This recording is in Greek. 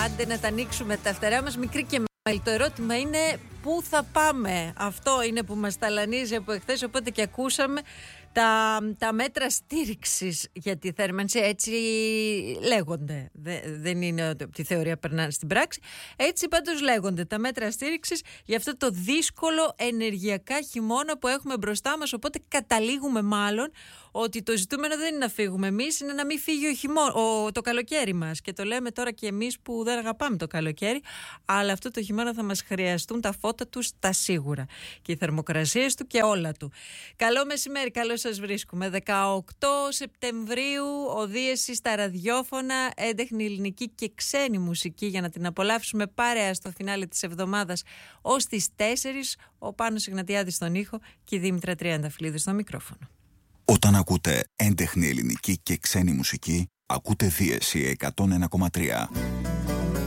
άντε να τα ανοίξουμε τα φτερά μας, μικρή και μεγάλη. Το ερώτημα είναι πού θα πάμε. Αυτό είναι που μας ταλανίζει από εχθές, οπότε και ακούσαμε τα μέτρα στήριξης για τη θέρμανση, έτσι λέγονται. Δεν είναι ότι τη θεωρία περνάνε στην πράξη. Έτσι πάντως λέγονται τα μέτρα στήριξης για αυτό το δύσκολο ενεργειακά χειμώνα που έχουμε μπροστά μας. Οπότε καταλήγουμε μάλλον ότι το ζητούμενο δεν είναι να φύγουμε εμείς, είναι να μην φύγει το καλοκαίρι μας. Και το λέμε τώρα και εμείς που δεν αγαπάμε το καλοκαίρι, αλλά αυτό το χειμώνα θα μας χρειαστούν τα φώτα τους τα σίγουρα. Και οι θερμοκρασίες του και όλα του. Καλό μεσημέρι, καλώς σας βρίσκουμε. 18 Σεπτεμβρίου, οδίεση στα ραδιόφωνα, έντεχνη ελληνική και ξένη μουσική για να την απολαύσουμε παρέα στο φινάλε της εβδομάδας ως τις 4. Ο Πάνος Ιγνατιάδης στον ήχο και η Δήμητρα Τριανταφυλλίδη στο μικρόφωνο. Όταν ακούτε έντεχνη ελληνική και ξένη μουσική, ακούτε Δίεση 101,3.